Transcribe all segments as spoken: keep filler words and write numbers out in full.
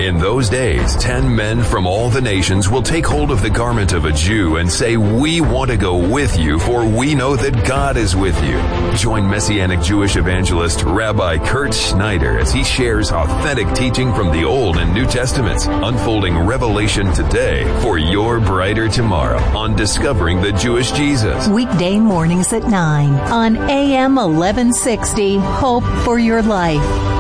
In those days, ten men from all the nations will take hold of the garment of a Jew and say, "We want to go with you, for we know that God is with you." Join Messianic Jewish evangelist Rabbi Kurt Schneider as he shares authentic teaching from the Old and New Testaments, unfolding revelation today for your brighter tomorrow on Discovering the Jewish Jesus. Weekday mornings at nine on A M eleven sixty, Hope for Your Life.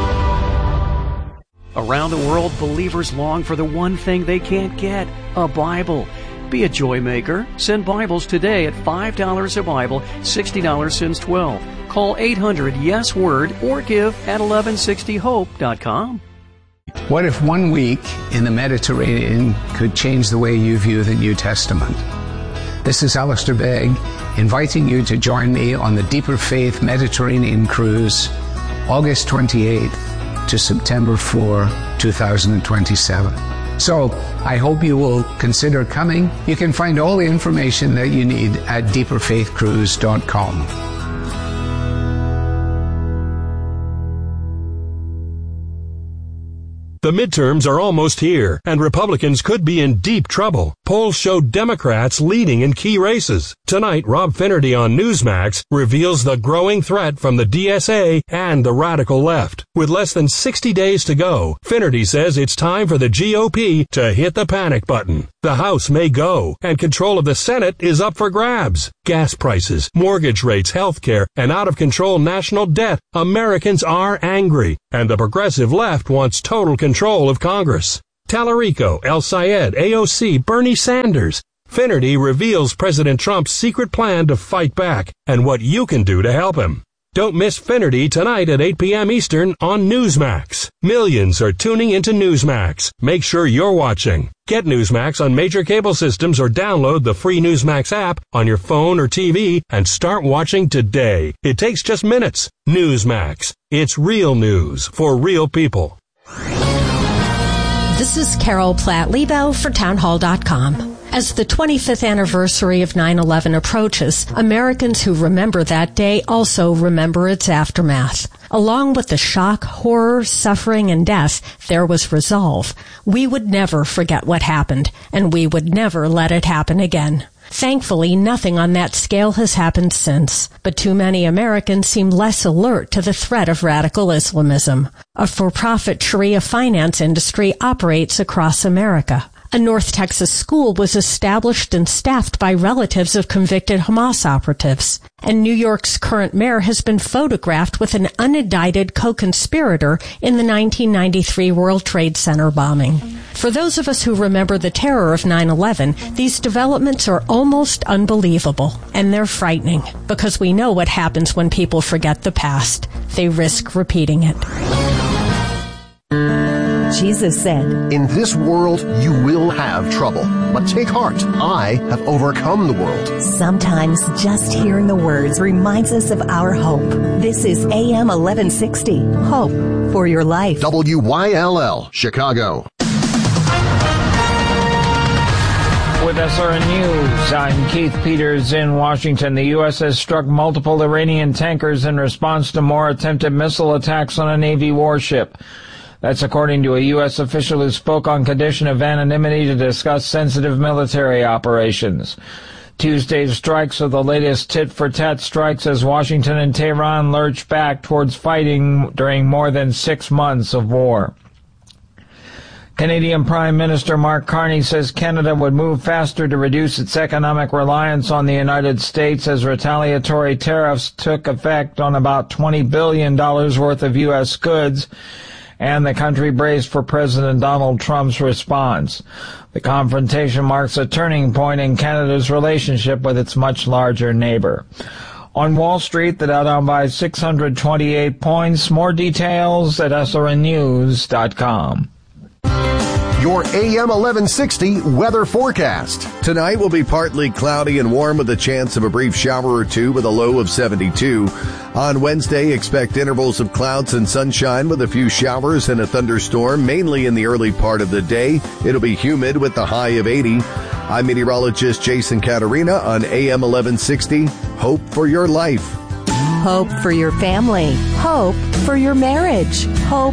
Around the world, believers long for the one thing they can't get, a Bible. Be a joy maker. Send Bibles today at five dollars a Bible, sixty dollars since twelve. Call eight hundred yes word or give at eleven sixty hope dot com. What if one week in the Mediterranean could change the way you view the New Testament? This is Alistair Begg, inviting you to join me on the Deeper Faith Mediterranean Cruise, August twenty-eighth to September fourth, twenty twenty-seven. So, I hope you will consider coming. You can find all the information that you need at deeper faith cruise dot com. The midterms are almost here, and Republicans could be in deep trouble. Polls show Democrats leading in key races. Tonight, Rob Finnerty on Newsmax reveals the growing threat from the D S A and the radical left. With less than sixty days to go, Finnerty says it's time for the G O P to hit the panic button. The House may go, and control of the Senate is up for grabs. Gas prices, mortgage rates, health care, and out-of-control national debt. Americans are angry, and the progressive left wants total control of Congress. Tallarico, El Sayed, A O C, Bernie Sanders. Finnerty reveals President Trump's secret plan to fight back and what you can do to help him. Don't miss Finnerty tonight at eight p.m. Eastern on Newsmax. Millions are tuning into Newsmax. Make sure you're watching. Get Newsmax on major cable systems or download the free Newsmax app on your phone or T V and start watching today. It takes just minutes. Newsmax. It's real news for real people. This is Carol Platt-Lebo for townhall dot com. As the twenty-fifth anniversary of nine eleven approaches, Americans who remember that day also remember its aftermath. Along with the shock, horror, suffering, and death, there was resolve. We would never forget what happened, and we would never let it happen again. Thankfully, nothing on that scale has happened since, but too many Americans seem less alert to the threat of radical Islamism. A for-profit Sharia finance industry operates across America. A North Texas school was established and staffed by relatives of convicted Hamas operatives. And New York's current mayor has been photographed with an unindicted co-conspirator in the nineteen ninety-three World Trade Center bombing. For those of us who remember the terror of nine eleven, these developments are almost unbelievable. And they're frightening, because we know what happens when people forget the past. They risk repeating it. Jesus said, "In this world you will have trouble, but take heart. I have overcome the world." Sometimes just hearing the words reminds us of our hope. This is A M eleven sixty, Hope for Your Life. W Y L L, Chicago. With S R N News, I'm Keith Peters in Washington. The U S has struck multiple Iranian tankers in response to more attempted missile attacks on a Navy warship. That's according to a U S official who spoke on condition of anonymity to discuss sensitive military operations. Tuesday's strikes are the latest tit-for-tat strikes as Washington and Tehran lurch back towards fighting during more than six months of war. Canadian Prime Minister Mark Carney says Canada would move faster to reduce its economic reliance on the United States as retaliatory tariffs took effect on about twenty billion dollars worth of U S goods, and the country braced for President Donald Trump's response. The confrontation marks a turning point in Canada's relationship with its much larger neighbor. On Wall Street, the Dow down by six hundred twenty-eight points. More details at S R N news dot com. Your A M eleven sixty weather forecast. Tonight will be partly cloudy and warm with a chance of a brief shower or two with a low of seventy-two. On Wednesday, expect intervals of clouds and sunshine with a few showers and a thunderstorm, mainly in the early part of the day. It'll be humid with a high of eighty. I'm meteorologist Jason Caterina on A M eleven sixty. Hope for your life. Hope for your family. Hope for your marriage. Hope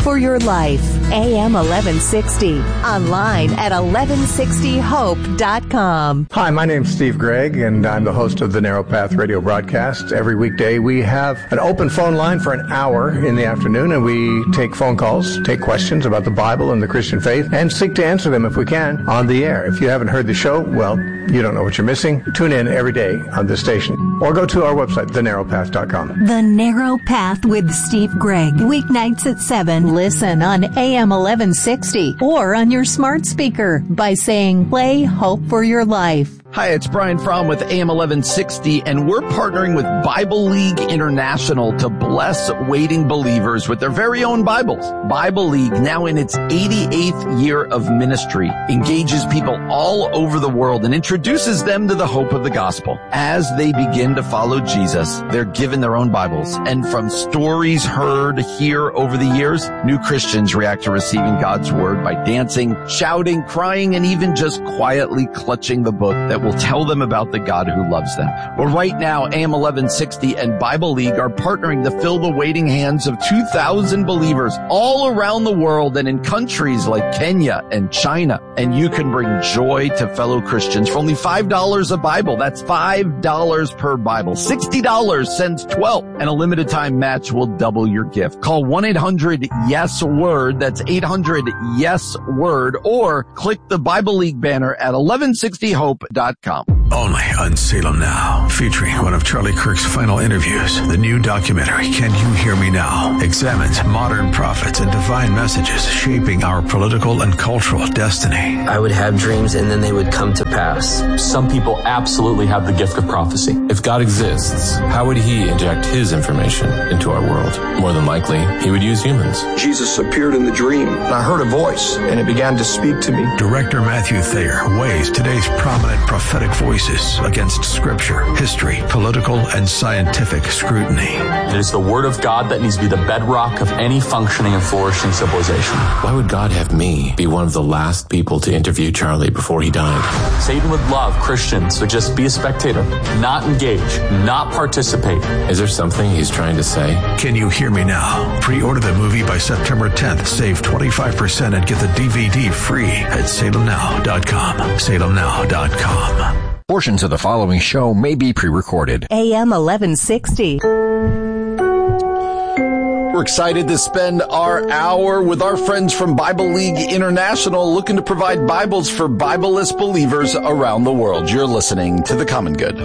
for your life. A M eleven sixty. Online at eleven sixty hope dot com. Hi, my name's Steve Gregg, and I'm the host of the Narrow Path radio broadcast. Every weekday, we have an open phone line for an hour in the afternoon, and we take phone calls, take questions about the Bible and the Christian faith, and seek to answer them if we can on the air. If you haven't heard the show, well, you don't know what you're missing. Tune in every day on this station, or go to our website, the narrow path dot com. The Narrow Path with Steve Gregg. Weeknights at seven. Listen on A M eleven sixty or on your smart speaker by saying, play Hope for Your Life. Hi, it's Brian Fromm with A M eleven sixty, and we're partnering with Bible League International to bless waiting believers with their very own Bibles. Bible League, now in its eighty-eighth year of ministry, engages people all over the world and introduces them to the hope of the gospel. As they begin to follow Jesus, they're given their own Bibles, and from stories heard here over the years, new Christians react to receiving God's word by dancing, shouting, crying, and even just quietly clutching the book that will tell them about the God who loves them. Well, right now, A M eleven sixty and Bible League are partnering to fill the waiting hands of two thousand believers all around the world and in countries like Kenya and China. And you can bring joy to fellow Christians for only five dollars a Bible. That's five dollars per Bible. sixty dollars sends twelve. And a limited time match will double your gift. Call one eight hundred yes word. That's eight hundred yes word. Or click the Bible League banner at eleven sixty hope dot com. Only on Salem Now, featuring one of Charlie Kirk's final interviews. The new documentary, Can You Hear Me Now?, examines modern prophets and divine messages shaping our political and cultural destiny. I would have dreams and then they would come to pass. Some people absolutely have the gift of prophecy. If God exists, how would he inject his information into our world? More than likely, he would use humans. Jesus appeared in the dream, and I heard a voice, and it began to speak to me. Director Matthew Thayer weighs today's prominent prophetic voices against scripture, history, political, and scientific scrutiny. It is the word of God that needs to be the bedrock of any functioning and flourishing civilization. Why would God have me be one of the last people to interview Charlie before he died? Satan would love Christians to just be a spectator, not engage, not participate. Is there something he's trying to say? Can You Hear Me Now? Pre-order the movie by September tenth. Save twenty-five percent and get the D V D free at salem now dot com. salem now dot com. Portions of the following show may be pre-recorded. A M eleven sixty. We're excited to spend our hour with our friends from Bible League International, looking to provide Bibles for Bibleless believers around the world. You're listening to The Common Good.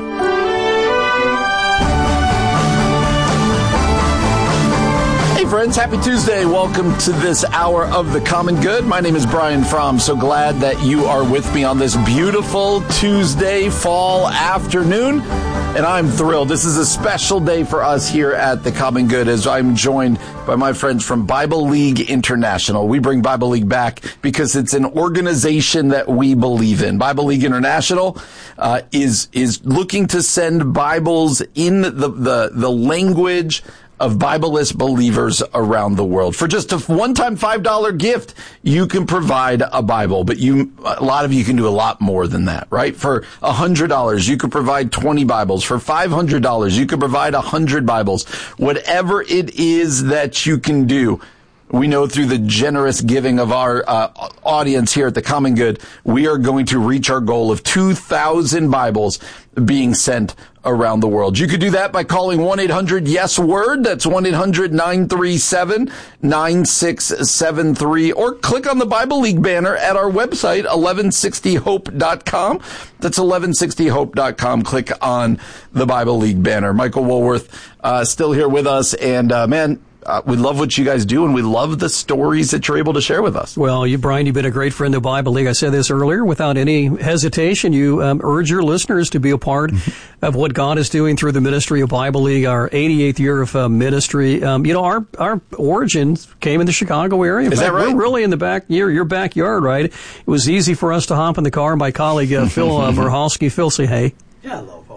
Friends, happy Tuesday. Welcome to this hour of The Common Good. My name is Brian Fromm. So glad that you are with me on this beautiful Tuesday fall afternoon. And I'm thrilled. This is a special day for us here at The Common Good as I'm joined by my friends from Bible League International. We bring Bible League back because it's an organization that we believe in. Bible League International uh, is is looking to send Bibles in the the, the language of Bibleless believers around the world. For just a one-time five dollar gift, you can provide a Bible, but you, a lot of you can do a lot more than that, right? For one hundred dollars, you could provide twenty Bibles. For five hundred dollars, you could provide one hundred Bibles. Whatever it is that you can do, we know through the generous giving of our uh, audience here at The Common Good, we are going to reach our goal of two thousand Bibles being sent around the world. You could do that by calling one eight hundred yes word. That's one eight hundred nine three seven nine six seven three. Or click on the Bible League banner at our website, eleven sixty hope dot com. That's eleven sixty hope dot com. Click on the Bible League banner. Michael Woolworth uh, still here with us. And, uh, man, Uh, we love what you guys do, and we love the stories that you're able to share with us. Well, you, Brian, you've been a great friend of Bible League. I said this earlier. Without any hesitation, you um, urge your listeners to be a part of what God is doing through the ministry of Bible League, our eighty-eighth year of uh, ministry. Um, you know, our our origins came in the Chicago area. In is fact, that right? We're really in the back, your, your backyard, right? It was easy for us to hop in the car, and my colleague, uh, Phil uh, Verholsky. Phil, say hey. Hello, folks.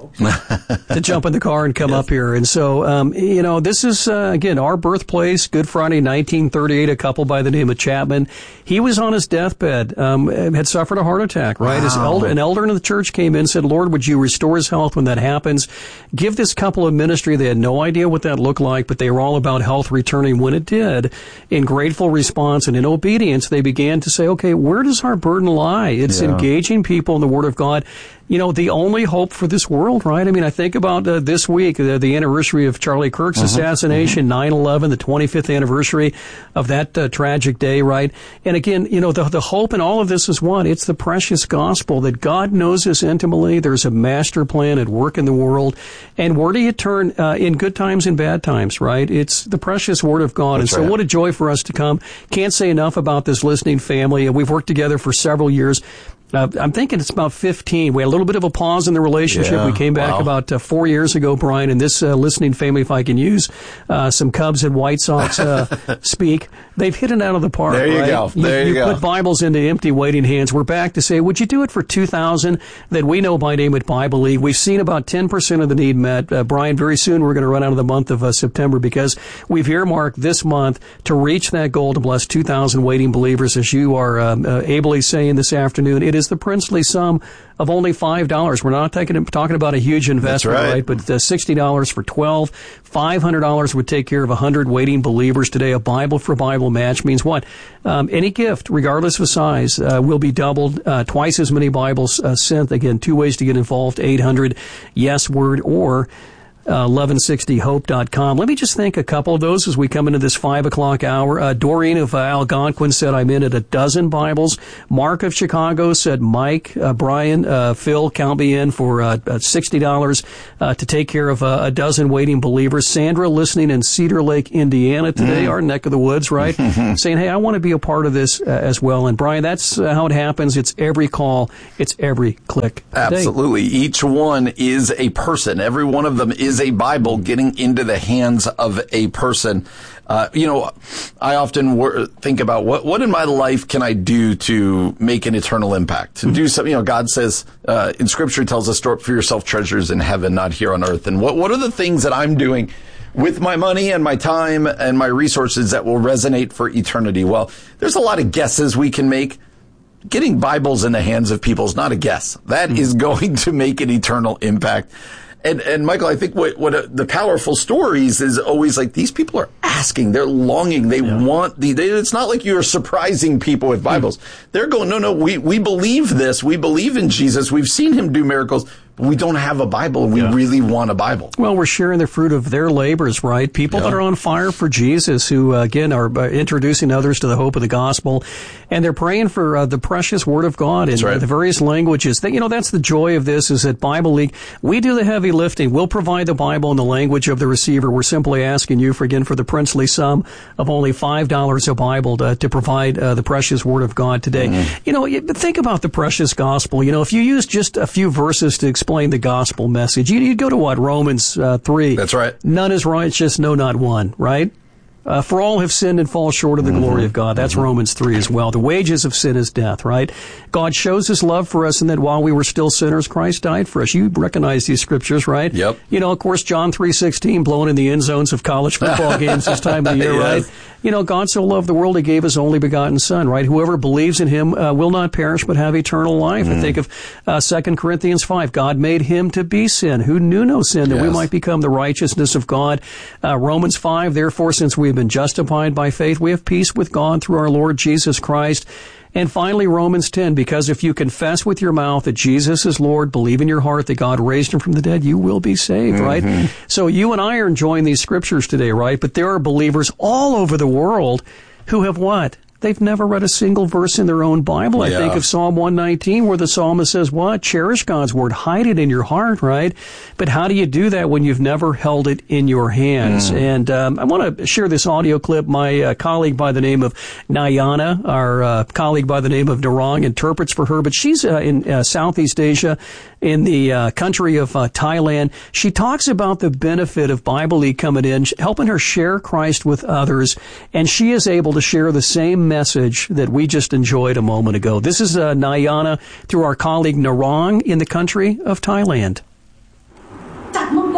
to jump in the car and come yes. up here. And so, um, you know, this is, uh, again, our birthplace, Good Friday, nineteen thirty-eight, a couple by the name of Chapman. He was on his deathbed, um, had suffered a heart attack, right? Wow. His elder, an elder in the church came in and said, Lord, would you restore his health when that happens? Give this couple of ministry. They had no idea what that looked like, but they were all about health returning when it did. In grateful response and in obedience, they began to say, okay, where does our burden lie? It's yeah. engaging people in the Word of God. You know, the only hope for this world, right? I mean, I think about uh, this week, uh, the anniversary of Charlie Kirk's uh-huh, assassination, uh-huh. nine eleven, the twenty-fifth anniversary of that uh, tragic day, right? And again, you know, the, the hope in all of this is what? It's the precious gospel that God knows us intimately. There's a master plan at work in the world. And where do you turn uh, in good times and bad times, right? It's the precious Word of God. That's and so right. what a joy for us to come. Can't say enough about this listening family. We've worked together for several years. Uh, I'm thinking it's about fifteen. We had a little bit of a pause in the relationship. Yeah, we came back wow. about uh, four years ago, Brian, and this uh, listening family, if I can use uh, some Cubs and White Sox uh, speak, they've hit it out of the park. There you right? go. There you, you, you you go. put Bibles into empty waiting hands. We're back to say, would you do it for two thousand that we know by name at Bible League? We've seen about ten percent of the need met. Uh, Brian, very soon we're going to run out of the month of uh, September because we've earmarked this month to reach that goal to bless two thousand waiting believers, as you are um, uh, ably saying this afternoon. It is the princely sum of only five dollars. We're not taking, talking about a huge investment, right. right? But uh, sixty dollars for twelve. five hundred dollars would take care of one hundred waiting believers today. A Bible for Bible match means what? Um, any gift, regardless of size, uh, will be doubled. Uh, twice as many Bibles uh, sent. Again, two ways to get involved, eight hundred yes word or Uh, eleven sixty hope dot com. Let me just thank a couple of those as we come into this five o'clock hour. Uh, Doreen of uh, Algonquin said, I'm in at a dozen Bibles. Mark of Chicago said, Mike, uh, Brian, uh, Phil, count me in for uh, uh, sixty dollars uh, to take care of uh, a dozen waiting believers. Sandra listening in Cedar Lake, Indiana today, mm. our neck of the woods, right? Saying, hey, I want to be a part of this uh, as well. And Brian, that's uh, how it happens. It's every call. It's every click. Absolutely. Today. Each one is a person. Every one of them is a Bible getting into the hands of a person. Uh, you know, I often wor- think about what, what in my life can I do to make an eternal impact? To do something, you know, God says, uh, in Scripture tells us, store up for yourself treasures in heaven, not here on earth. And what, what are the things that I'm doing with my money and my time and my resources that will resonate for eternity? Well, there's a lot of guesses we can make. Getting Bibles in the hands of people is not a guess. That mm. is going to make an eternal impact. And, and Michael, I think what, what uh, the powerful stories is always like these people are asking, they're longing, they yeah. want the, they, it's not like you're surprising people with Bibles. Mm. They're going, no, no, we, we believe this. We believe in Jesus. We've seen him do miracles. But we don't have a Bible, and we yeah. really want a Bible. Well, we're sharing the fruit of their labors, right? People yeah. that are on fire for Jesus, who, uh, again, are uh, introducing others to the hope of the gospel, and they're praying for uh, the precious Word of God in right. uh, the various languages. That, you know, that's the joy of this, is that Bible League, we do the heavy lifting. We'll provide the Bible in the language of the receiver. We're simply asking you for, again, for the princely sum of only five dollars a Bible to, to provide uh, the precious Word of God today. Mm-hmm. You know, think about the precious gospel. You know, if you use just a few verses to explain explain the gospel message, you'd go to what? Romans uh, three. That's right. None is righteous, no, not one, right? Uh, for all have sinned and fall short of the mm-hmm. glory of God. That's mm-hmm. Romans three as well. The wages of sin is death, right? God shows his love for us in that while we were still sinners, Christ died for us. You recognize these scriptures, right? Yep. You know, of course, John three sixteen, blowing in the end zones of college football games this time of the year, yes. right? You know, God so loved the world, he gave his only begotten Son, right? Whoever believes in him uh, will not perish but have eternal life. Mm. I think of uh, Second Corinthians five. God made him to be sin, who knew no sin, that yes. we might become the righteousness of God. Uh, Romans five, therefore, since we have been justified by faith, we have peace with God through our Lord Jesus Christ. And finally, Romans ten, because if you confess with your mouth that Jesus is Lord, believe in your heart that God raised him from the dead, you will be saved, mm-hmm. right? So you and I are enjoying these scriptures today, right? But there are believers all over the world who have what? They've never read a single verse in their own Bible. I yeah. think of Psalm one nineteen, where the psalmist says, what? Cherish God's word. Hide it in your heart, right? But how do you do that when you've never held it in your hands? Mm. And um, I want to share this audio clip. My uh, colleague by the name of Nayana, our uh, colleague by the name of Narang, interprets for her. But she's uh, in uh, Southeast Asia, in the uh, country of uh, Thailand. She talks about the benefit of Bible League coming in, helping her share Christ with others. And she is able to share the same message that we just enjoyed a moment ago. This is uh, Nayana through our colleague Narang in the country of Thailand.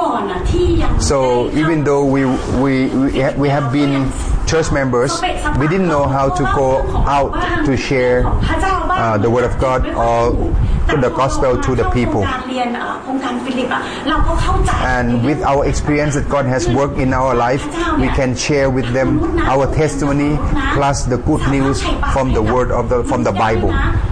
So even though we we we ha- we have been church members, we didn't know how to go out to share uh, the word of God or the gospel to the people. And with our experience that God has worked in our life, we can share with them our testimony plus the good news from the word of the from the Bible.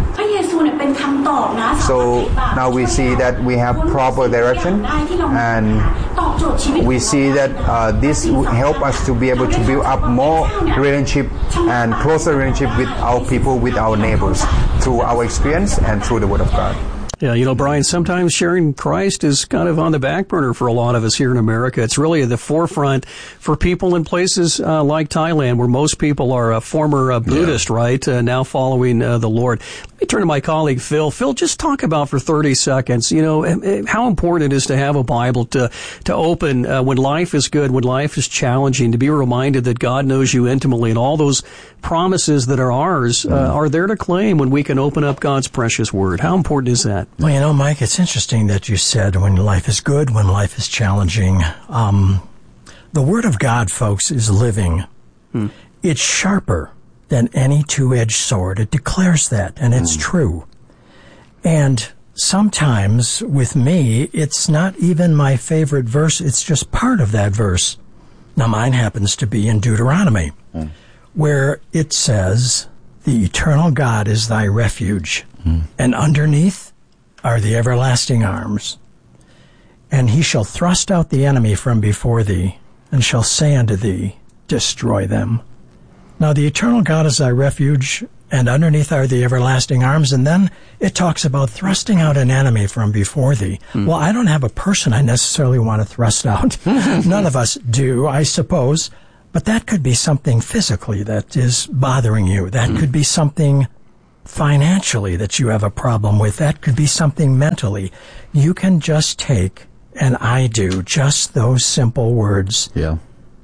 So now we see that we have proper direction, and we see that uh, this will help us to be able to build up more relationship and closer relationship with our people, with our neighbors, through our experience and through the Word of God. Yeah, you know, Brian, sometimes sharing Christ is kind of on the back burner for a lot of us here in America. It's really at the forefront for people in places uh, like Thailand, where most people are a former uh, Buddhist, yeah. right, uh, now following uh, the Lord. Let me turn to my colleague, Phil. Phil, just talk about for thirty seconds, you know, how important it is to have a Bible to, to open uh, when life is good, when life is challenging, to be reminded that God knows you intimately, and all those promises that are ours uh, are there to claim when we can open up God's precious Word. How important is that? Well, you know, Mike, it's interesting that you said when life is good, when life is challenging. Um, the Word of God, folks, is living. Hmm. It's sharper than any two-edged sword. It declares that, and it's hmm. true. And sometimes, with me, it's not even my favorite verse. It's just part of that verse. Now, mine happens to be in Deuteronomy, hmm. where it says, "The eternal God is thy refuge, hmm. and underneath are the everlasting arms. And he shall thrust out the enemy from before thee, and shall say unto thee, destroy them." Now, the eternal God is thy refuge, and underneath are the everlasting arms. And then it talks about thrusting out an enemy from before thee. Hmm. Well, I don't have a person I necessarily want to thrust out. None of us do, I suppose. But that could be something physically that is bothering you. That hmm. could be something financially that you have a problem with. That could be something mentally. You can just take, and I do, just those simple words. Yeah.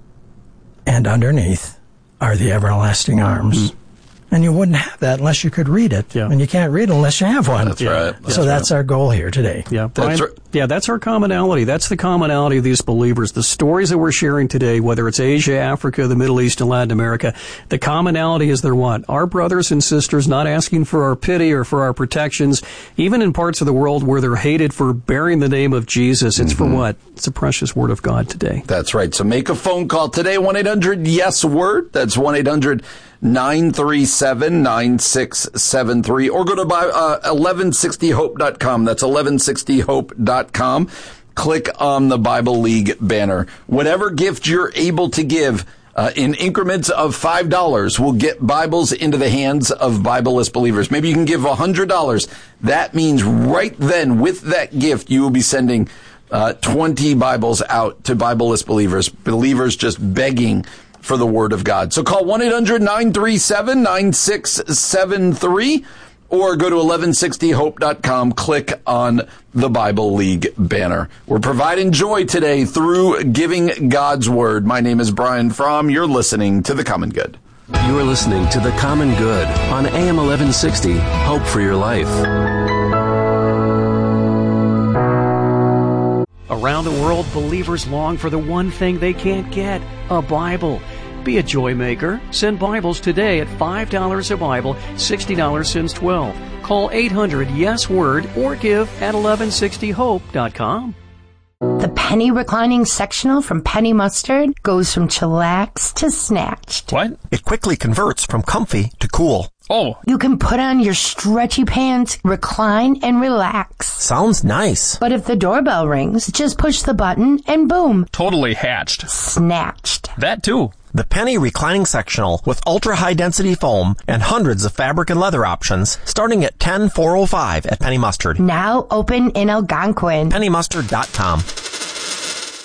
And underneath are the everlasting arms. Mm. And you wouldn't have that unless you could read it. Yeah. And you can't read it unless you have one. That's right. That's so that's right. our goal here today. Yeah, Brian, that's right. Yeah, that's our commonality. That's the commonality of these believers. The stories that we're sharing today, whether it's Asia, Africa, the Middle East, and Latin America, the commonality is they're what? Our brothers and sisters not asking for our pity or for our protections, even in parts of the world where they're hated for bearing the name of Jesus. It's mm-hmm. for what? It's the precious Word of God today. That's right. So make a phone call today, one eight hundred yes word. That's one eight hundred nine three seven nine six seven three, or go to uh, eleven sixty hope dot com. That's eleven sixty hope dot com. Click on the Bible League banner. Whatever gift you're able to give uh, in increments of five dollars will get Bibles into the hands of Bible-less believers. Maybe you can give one hundred dollars. That means right then, with that gift, you will be sending uh, twenty Bibles out to Bible-less believers, believers just begging for the Word of God. So call one eight hundred nine three seven nine six seven three or go to eleven sixty hope dot com. Click on the Bible League banner. We're providing joy today through giving God's Word. My name is Brian Fromm. You're listening to The Common Good. You are listening to The Common Good on A M eleven sixty. Hope for your life. Around the world, believers long for the one thing they can't get, a Bible. Be a joy maker. Send Bibles today at five dollars a Bible, sixty dollars since twelve. Call eight hundred yes word or give at eleven sixty hope dot com. The penny reclining sectional from Penny Mustard goes from chillax to snatched. What? It quickly converts from comfy to cool. Oh. You can put on your stretchy pants, recline, and relax. Sounds nice. But if the doorbell rings, just push the button and boom. Totally hatched. Snatched. That too. The Penny Reclining Sectional with ultra-high-density foam and hundreds of fabric and leather options starting at ten thousand four hundred five dollars at Penny Mustard. Now open in Algonquin. penny mustard dot com.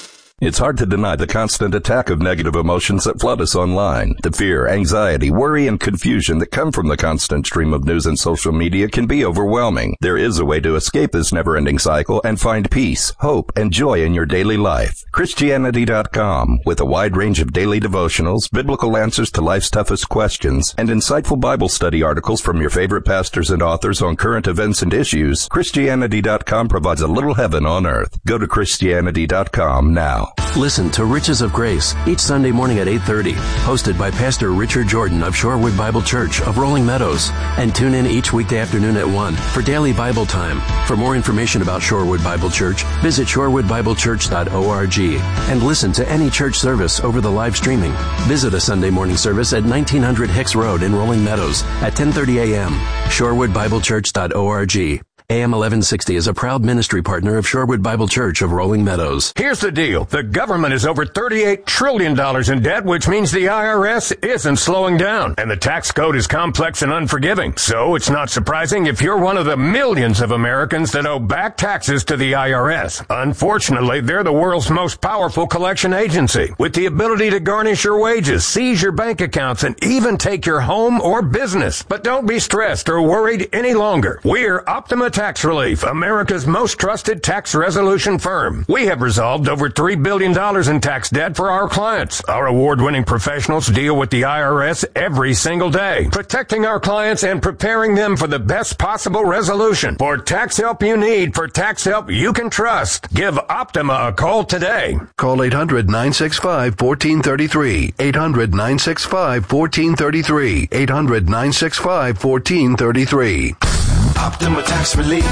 It's hard to deny the constant attack of negative emotions that flood us online. The fear, anxiety, worry, and confusion that come from the constant stream of news and social media can be overwhelming. There is a way to escape this never-ending cycle and find peace, hope, and joy in your daily life. Christianity dot com, with a wide range of daily devotionals, biblical answers to life's toughest questions, and insightful Bible study articles from your favorite pastors and authors on current events and issues, Christianity dot com provides a little heaven on earth. Go to Christianity dot com now. Listen to Riches of Grace each Sunday morning at eight thirty, hosted by Pastor Richard Jordan of Shorewood Bible Church of Rolling Meadows. And tune in each weekday afternoon at one for daily Bible time. For more information about Shorewood Bible Church, visit shorewood bible church dot org and listen to any church service over the live streaming. Visit a Sunday morning service at nineteen hundred Hicks Road in Rolling Meadows at ten thirty a.m. shorewood bible church dot org. A M eleven sixty is a proud ministry partner of Shorewood Bible Church of Rolling Meadows. Here's the deal. The government is over thirty-eight trillion dollars in debt, which means the I R S isn't slowing down. And the tax code is complex and unforgiving. So it's not surprising if you're one of the millions of Americans that owe back taxes to the I R S. Unfortunately, they're the world's most powerful collection agency, with the ability to garnish your wages, seize your bank accounts, and even take your home or business. But don't be stressed or worried any longer. We're Optima Tax Relief, America's most trusted tax resolution firm. We have resolved over three billion dollars in tax debt for our clients. Our award-winning professionals deal with the I R S every single day, protecting our clients and preparing them for the best possible resolution. For tax help you need, for tax help you can trust, give Optima a call today. Call eight hundred, nine six five, one four three three. eight hundred, nine six five, one four three three. eight hundred, nine six five, one four three three. Optima Tax Relief.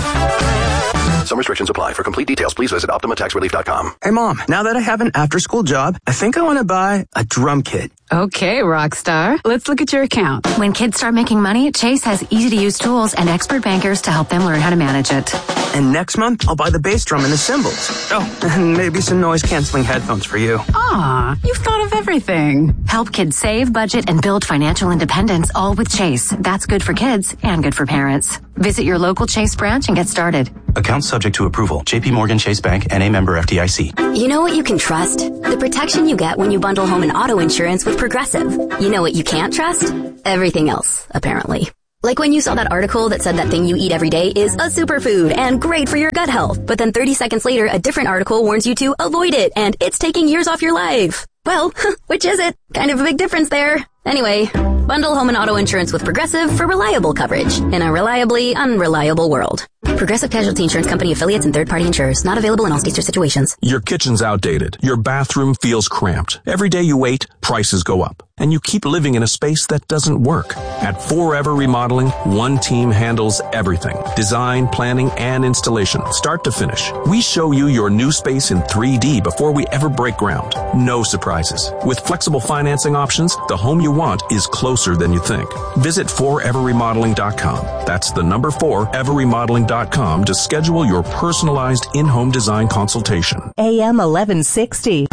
Some restrictions apply. For complete details, please visit optima tax relief dot com. Hey, Mom, now that I have an after-school job, I think I want to buy a drum kit. Okay, Rockstar. Let's look at your account. When kids start making money, Chase has easy-to-use tools and expert bankers to help them learn how to manage it. And next month, I'll buy the bass drum and the cymbals. Oh, and maybe some noise-canceling headphones for you. Aw, you've thought of everything. Help kids save, budget, and build financial independence, all with Chase. That's good for kids and good for parents. Visit your local Chase branch and get started. Account subject to approval. J P Morgan Chase Bank, N A member F D I C. You know what you can trust? The protection you get when you bundle home and auto insurance with Progressive. You know what you can't trust? Everything else, apparently. Like when you saw that article that said that thing you eat every day is a superfood and great for your gut health. But then thirty seconds later, a different article warns you to avoid it and it's taking years off your life. Well, which is it? Kind of a big difference there. Anyway, bundle home and auto insurance with Progressive for reliable coverage in a reliably unreliable world. Progressive Casualty Insurance Company affiliates and third-party insurers. Not available in all states or situations. Your kitchen's outdated. Your bathroom feels cramped. Every day you wait, prices go up. And you keep living in a space that doesn't work. At Forever Remodeling, one team handles everything. Design, planning, and installation, start to finish. We show you your new space in three D before we ever break ground. No surprises. With flexible financing options, the home you want is closer than you think. Visit forever remodeling dot com. That's the number forever remodeling dot com to schedule your personalized in-home design consultation. A M eleven sixty.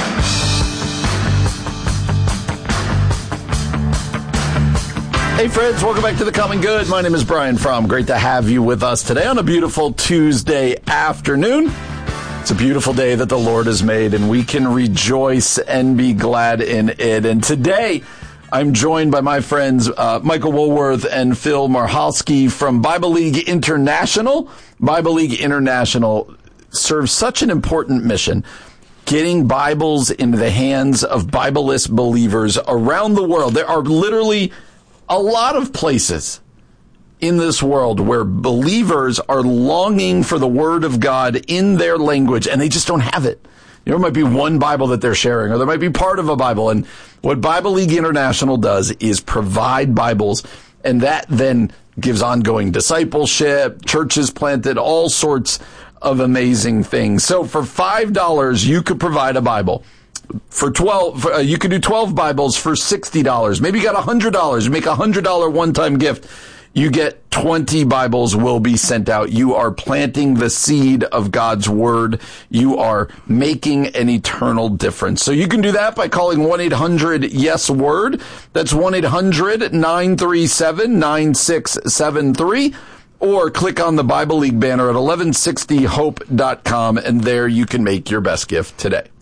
Hey friends, welcome back to The Common Good. My name is Brian Fromm. Great to have you with us today on a beautiful Tuesday afternoon. It's a beautiful day that the Lord has made, and we can rejoice and be glad in it. And today, I'm joined by my friends uh, Michael Woolworth and Phil Marhalski from Bible League International. Bible League International serves such an important mission, getting Bibles into the hands of Bible-less believers around the world. There are literally a lot of places in this world where believers are longing for the Word of God in their language, and they just don't have it. You know, there might be one Bible that they're sharing, or there might be part of a Bible. And what Bible League International does is provide Bibles, and that then gives ongoing discipleship, churches planted, all sorts of amazing things. So for five dollars, you could provide a Bible. For twelve, uh, you could do twelve Bibles for sixty dollars. Maybe you got one hundred dollars. You make a one hundred dollars one-time gift. You get twenty Bibles will be sent out. You are planting the seed of God's Word. You are making an eternal difference. So you can do that by calling one eight hundred yes word. That's one eight hundred nine three seven nine six seven three. Or click on the Bible League banner at eleven sixty hope dot com, and there you can make your best gift today.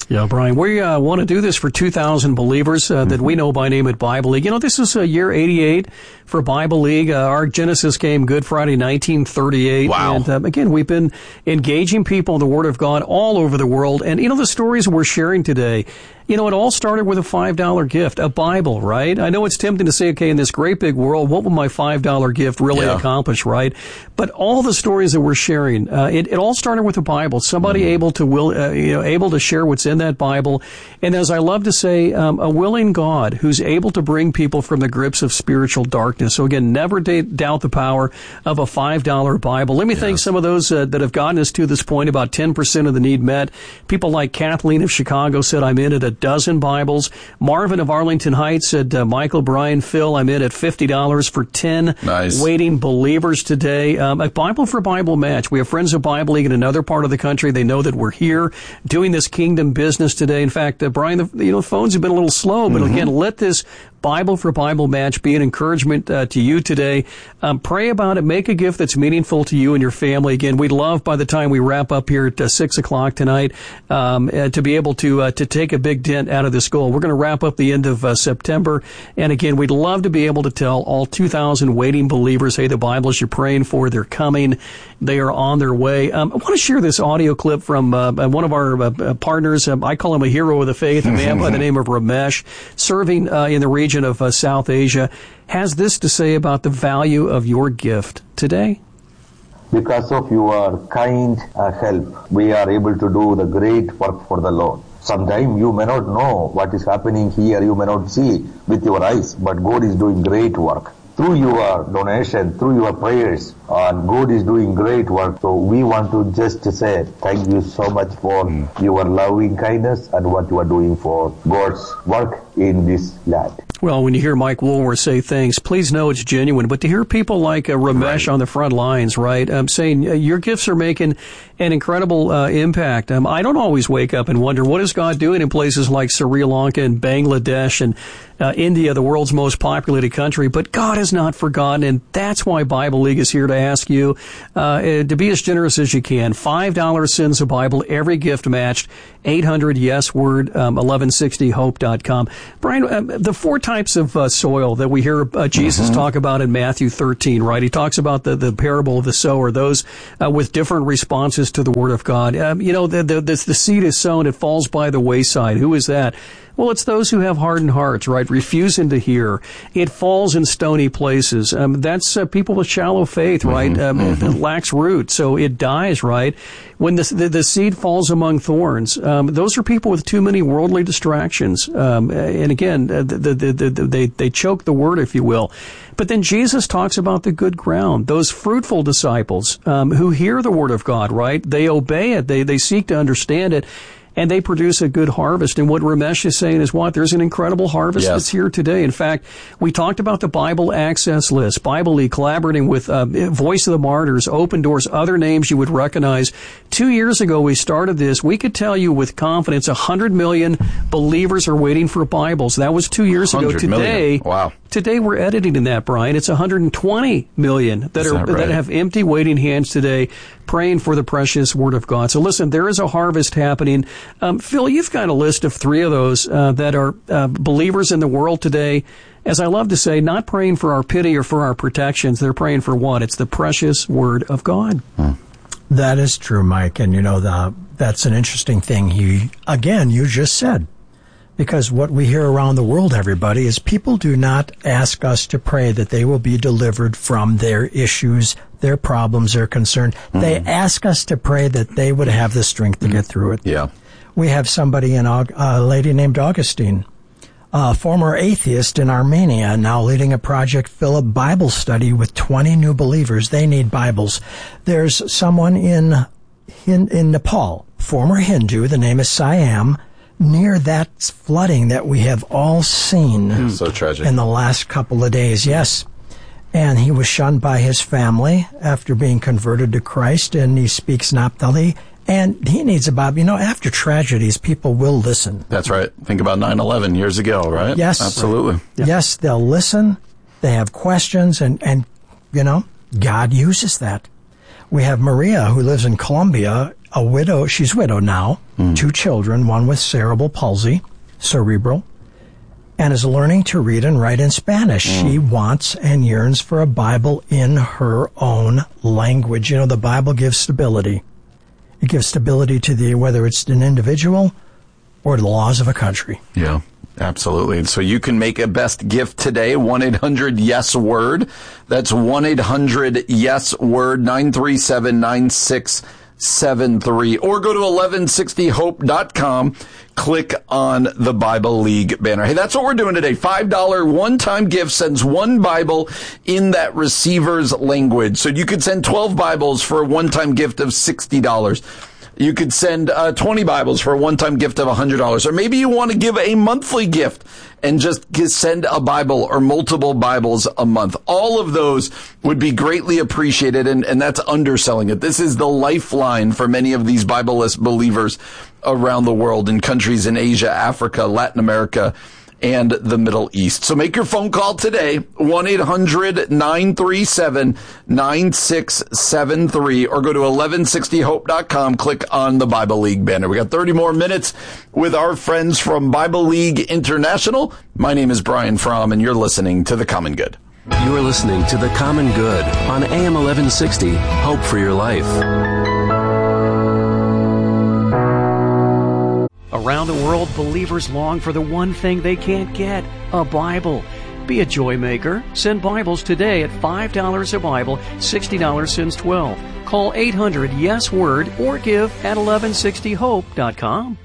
Yeah, Brian, we uh, want to do this for two thousand believers uh, that we know by name at Bible League. You know, this is uh, year eighty-eight for Bible League. Uh, our Genesis came Good Friday, nineteen thirty-eight. Wow. And um, again, we've been engaging people in the Word of God all over the world. And, you know, the stories we're sharing today, you know, it all started with a five dollar gift, a Bible, right? I know it's tempting to say, okay, in this great big world, what will my five dollar gift really Yeah. accomplish, right? But all the stories that we're sharing, uh, it, it all started with a Bible. Somebody mm-hmm. able to will, uh, you know, able to share what's in that Bible. And as I love to say, um, a willing God who's able to bring people from the grips of spiritual darkness. So again, never da- doubt the power of a five dollar Bible. Let me yes. thank some of those uh, that have gotten us to this point. About ten percent of the need met. People like Kathleen of Chicago said, I'm in at a dozen Bibles. Marvin of Arlington Heights said, uh, Michael, Brian, Phil, I'm in at fifty dollars for ten nice. waiting believers today. Um, a Bible for Bible match. We have friends of Bible League in another part of the country. They know that we're here doing this kingdom business today. In fact, uh, Brian, the, you know, phones have been a little slow, but mm-hmm. again, let this Bible for Bible match be an encouragement uh, to you today. Um, pray about it. Make a gift that's meaningful to you and your family. Again, we'd love by the time we wrap up here at uh, six o'clock tonight um, uh, to be able to uh, to take a big dent out of this goal. We're going to wrap up the end of uh, September. And again, we'd love to be able to tell all two thousand waiting believers, hey, the Bibles you're praying for, they're coming. They are on their way. Um, I want to share this audio clip from uh, one of our uh, partners. Um, I call him a hero of the faith, a man by the name of Ramesh, serving uh, in the region of uh, South Asia, has this to say about the value of your gift today. Because of your kind uh, help, we are able to do the great work for the Lord. Sometimes you may not know what is happening here, you may not see with your eyes, but God is doing great work. Through your donation, through your prayers, and God is doing great work. So we want to just say thank you so much for mm. your loving kindness and what you are doing for God's work in this land. Well, when you hear Mike Woolworth say things, please know it's genuine. But to hear people like uh, Ramesh right. on the front lines, right, um, saying uh, your gifts are making an incredible uh, impact. Um, I don't always wake up and wonder, what is God doing in places like Sri Lanka and Bangladesh and uh, India, the world's most populated country? But God has not forgotten, and that's why Bible League is here to ask you uh, to be as generous as you can. five dollars sends a Bible, every gift matched, eight hundred yes word, um, eleven sixty hope dot com. Brian, uh, the four types of uh, soil that we hear uh, Jesus mm-hmm. talk about in Matthew thirteen, right? He talks about the, the parable of the sower, those uh, with different responses to the Word of God. Um, you know, the, the, the, the seed is sown, it falls by the wayside. Who is that? Well, it's those who have hardened hearts, right, refusing to hear. It falls in stony places. Um, that's uh, people with shallow faith, right? Mm-hmm. Um, mm-hmm. It, it lacks root, so it dies, right? When the, the, the seed falls among thorns, um, those are people with too many worldly distractions. Um, and again, the, the, the, the, they, they choke the word, if you will. But then Jesus talks about the good ground, those fruitful disciples um, who hear the word of God, right? They obey it. They, they seek to understand it. And they produce a good harvest. And what Ramesh is saying is what? There's an incredible harvest yes. that's here today. In fact, we talked about the Bible Access List, Bible League collaborating with uh, Voice of the Martyrs, Open Doors, other names you would recognize. Two years ago, we started this. We could tell you with confidence one hundred million believers are waiting for Bibles. That was two years ago. Today, million. Wow. Today, we're editing in that, Brian. It's one hundred twenty million that, are, that, right? that have empty waiting hands today, praying for the precious Word of God. So listen, there is a harvest happening. Um, Phil, you've got a list of three of those uh, that are uh, believers in the world today. As I love to say, not praying for our pity or for our protections. They're praying for what? It's the precious Word of God. Hmm. That is true, Mike. And, you know, the, that's an interesting thing. He, again, you just said. Because what we hear around the world, everybody, is people do not ask us to pray that they will be delivered from their issues, their problems, their concern. Mm-hmm. They ask us to pray that they would have the strength to mm-hmm. get through it. Yeah. We have somebody in, a lady named Augustine, a former atheist in Armenia, now leading a Project Philip Bible study with twenty new believers. They need Bibles. There's someone in, in, in Nepal, former Hindu, the name is Siam, near that flooding that we have all seen mm. so tragic. in the last couple of days. Yes. And he was shunned by his family after being converted to Christ, and he speaks Naphtali. And he needs a Bible. You know, after tragedies, people will listen. That's right. Think about nine eleven years ago, right? Yes. Absolutely. Right. Yeah. Yes, they'll listen. They have questions, and, and, you know, God uses that. We have Maria, who lives in Colombia, a widow. She's widowed now, mm. two children, one with cerebral palsy, cerebral, and is learning to read and write in Spanish. Mm. She wants and yearns for a Bible in her own language. You know, the Bible gives stability. It gives stability to the, whether it's an individual or the laws of a country. Yeah, absolutely. And so you can make a best gift today, one eight hundred yes word. That's one eight hundred yes word, nine three seven, nine six seven three. Or go to eleven sixty hope dot com. Click on the Bible League banner. Hey, that's what we're doing today. five dollars one-time gift sends one Bible in that receiver's language. So you could send twelve Bibles for a one-time gift of sixty dollars. You could send uh, twenty Bibles for a one-time gift of one hundred dollars. Or maybe you want to give a monthly gift and just send a Bible or multiple Bibles a month. All of those would be greatly appreciated, and, and that's underselling it. This is the lifeline for many of these Bible-less believers around the world in countries in Asia, Africa, Latin America, and the Middle East. So make your phone call today, one eight hundred nine three seven nine six seven three, or go to eleven sixty hope dot com, click on the Bible League banner. We got thirty more minutes with our friends from Bible League International. My name is Brian Fromm, and you're listening to The Common Good. You are listening to The Common Good on A M eleven sixty, Hope for Your Life. Around the world, believers long for the one thing they can't get, a Bible. Be a joy maker. Send Bibles today at five dollars a Bible, sixty dollars since twelve. Call eight hundred yes word or give at eleven sixty hope dot com.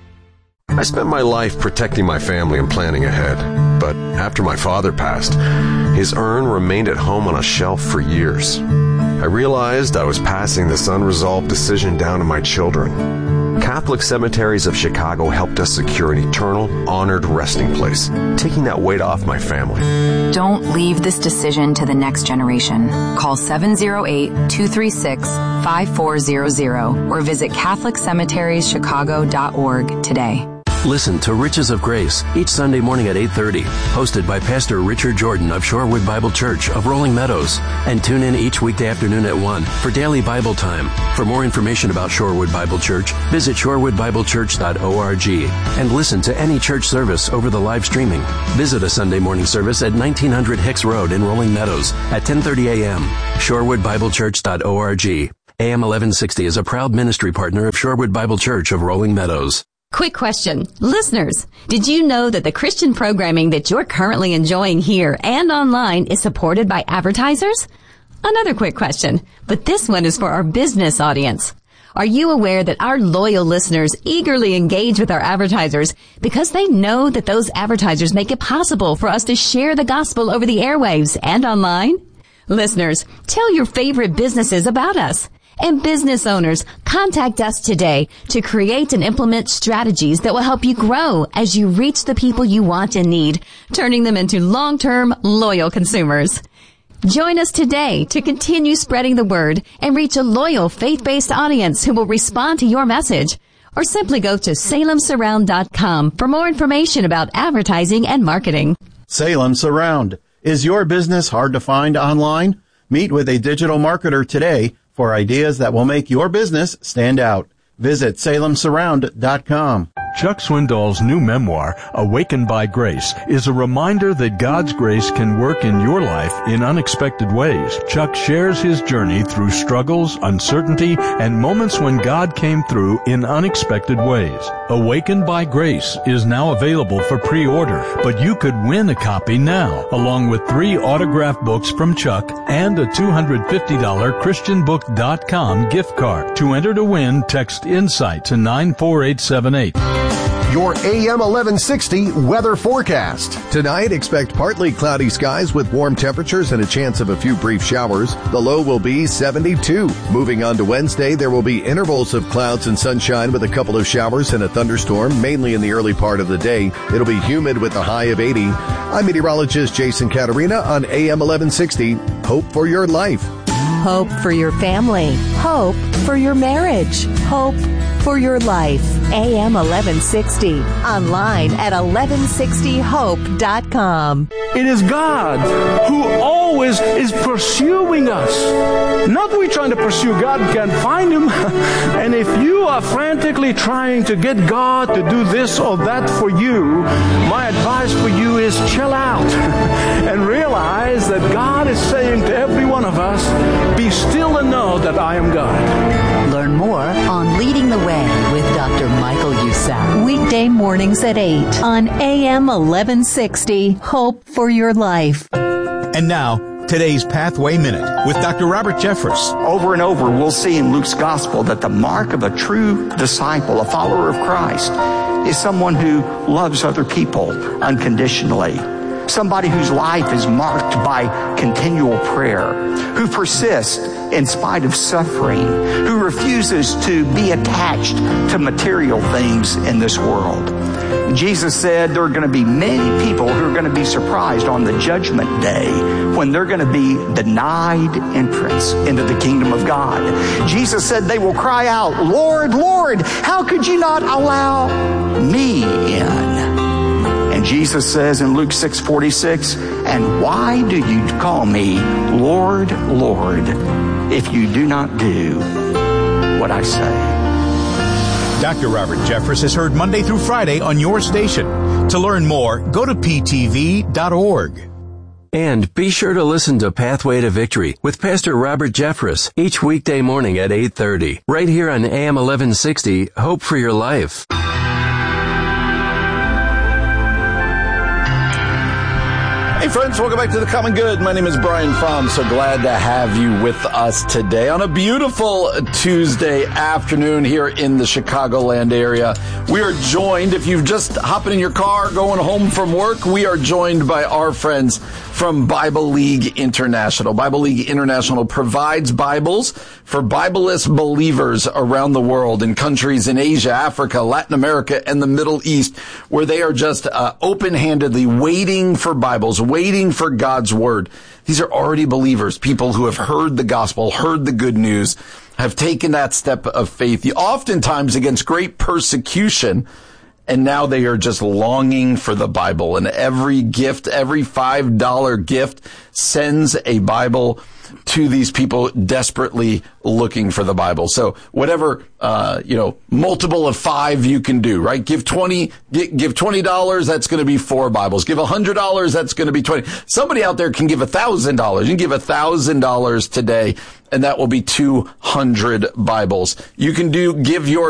I spent my life protecting my family and planning ahead. But after my father passed, his urn remained at home on a shelf for years. I realized I was passing this unresolved decision down to my children. Catholic Cemeteries of Chicago helped us secure an eternal, honored resting place, taking that weight off my family. Don't leave this decision to the next generation. Call seven oh eight, two three six, five four zero zero or visit catholic cemeteries chicago dot org today. Listen to Riches of Grace each Sunday morning at eight thirty, hosted by Pastor Richard Jordan of Shorewood Bible Church of Rolling Meadows. And tune in each weekday afternoon at one for daily Bible time. For more information about Shorewood Bible Church, visit shorewood bible church dot org and listen to any church service over the live streaming. Visit a Sunday morning service at nineteen hundred Hicks Road in Rolling Meadows at ten thirty a.m. shorewood bible church dot org. A M eleven sixty is a proud ministry partner of Shorewood Bible Church of Rolling Meadows. Quick question. Listeners, did you know that the Christian programming that you're currently enjoying here and online is supported by advertisers? Another quick question, but this one is for our business audience. Are you aware that our loyal listeners eagerly engage with our advertisers because they know that those advertisers make it possible for us to share the gospel over the airwaves and online? Listeners, tell your favorite businesses about us. And business owners, contact us today to create and implement strategies that will help you grow as you reach the people you want and need, turning them into long-term, loyal consumers. Join us today to continue spreading the word and reach a loyal, faith-based audience who will respond to your message. Or simply go to salem surround dot com for more information about advertising and marketing. Salem Surround. Is your business hard to find online? Meet with a digital marketer today for ideas that will make your business stand out. Visit salem surround dot com. Chuck Swindoll's new memoir, Awakened by Grace, is a reminder that God's grace can work in your life in unexpected ways. Chuck shares his journey through struggles, uncertainty, and moments when God came through in unexpected ways. Awakened by Grace is now available for pre-order, but you could win a copy now, along with three autographed books from Chuck and a two hundred fifty dollars christian book dot com gift card. To enter to win, text INSIGHT to nine four eight seven eight. Your A M eleven sixty weather forecast. Tonight, expect partly cloudy skies with warm temperatures and a chance of a few brief showers. The low will be seventy-two. Moving on to Wednesday, there will be intervals of clouds and sunshine with a couple of showers and a thunderstorm, mainly in the early part of the day. It'll be humid with a high of eighty. I'm meteorologist Jason Caterina on A M eleven sixty. Hope for your life. Hope for your family. Hope for your marriage. Hope for your life. A M eleven sixty. Online at eleven sixty hope dot com. It is God who always is pursuing us. Not we trying to pursue God, can't find Him. And if you are frantically trying to get God to do this or that for you, my advice for you is chill out and realize that God is saying to every one of us, be still and know that I am God. Learn more on Leading the Way with Doctor Michael Youssef. Weekday mornings at eight on A M eleven sixty. Hope for your life. And now, today's Pathway Minute with Doctor Robert Jeffress. Over and over, we'll see in Luke's gospel that the mark of a true disciple, a follower of Christ, is someone who loves other people unconditionally. Somebody whose life is marked by continual prayer, who persists in spite of suffering, who refuses to be attached to material things in this world. Jesus said there are going to be many people who are going to be surprised on the judgment day when they're going to be denied entrance into the kingdom of God. Jesus said they will cry out, Lord, Lord, how could you not allow me in? And Jesus says in Luke six forty-six, and why do you call me Lord, Lord, if you do not do what I say? Doctor Robert Jeffress is heard Monday through Friday on your station. To learn more, go to P T V dot org. And be sure to listen to Pathway to Victory with Pastor Robert Jeffress each weekday morning at eight thirty, right here on A M eleven sixty, Hope for Your Life. Hey friends, welcome back to The Common Good. My name is Brian Fromm. So glad to have you with us today on a beautiful Tuesday afternoon here in the Chicagoland area. We are joined, if you've just hopping in your car going home from work, we are joined by our friends from Bible League International. Bible League International provides Bibles for Bibleless believers around the world in countries in Asia, Africa, Latin America, and the Middle East, where they are just uh, open-handedly waiting for Bibles, waiting for God's Word. These are already believers, people who have heard the gospel, heard the good news, have taken that step of faith, oftentimes against great persecution, and now they are just longing for the Bible. And every gift, every five dollar gift sends a Bible to these people desperately looking for the Bible. So whatever, uh, you know, multiple of five you can do, right? Give twenty, give twenty dollars, that's going to be four Bibles. Give one hundred dollars, that's going to be twenty. Somebody out there can give one thousand dollars. You can give one thousand dollars today, and that will be two hundred Bibles. You can do, give your